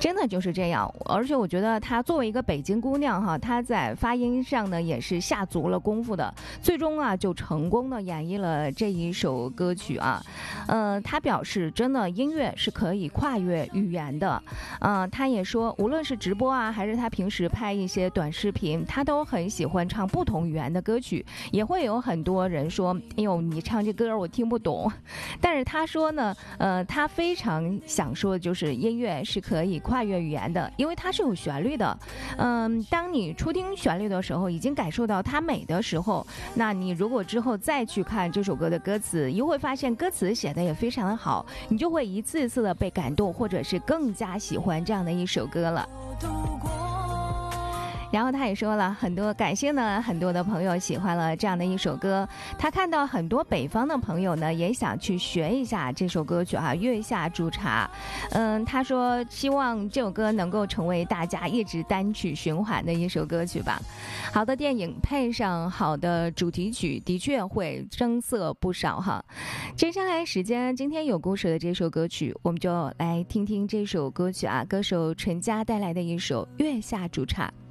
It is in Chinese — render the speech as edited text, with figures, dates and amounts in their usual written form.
真的就是这样。而且我觉得她作为一个北京姑娘哈，她在发音上呢也是下足了功夫的，最终啊就成功的演绎了这一首歌曲啊。她表示真的音乐是可以跨越语言的。她也说无论是直播啊还是她平时拍一些短视频，她都很喜欢唱不同语言的歌曲。也会有很多人说哎呦你唱这歌我听不懂，但是她说呢她非常想说的就是音乐是可以跨越语言的，因为它是有旋律的。当你初听旋律的时候已经感受到它美的时候，那你如果之后再去看这首歌的歌词，又会发现歌词写的也非常的好，你就会一次一次的被感动，或者是更加喜欢这样的一首歌了。然后他也说了很多，感谢呢很多的朋友喜欢了这样的一首歌。他看到很多北方的朋友呢也想去学一下这首歌曲啊，月下煮茶。他说希望这首歌能够成为大家一直单曲循环的一首歌曲吧。好的电影配上好的主题曲，的确会增色不少哈。接下来时间，今天有故事的这首歌曲，我们就来听听这首歌曲啊，歌手陈佳带来的一首《月下煮茶》。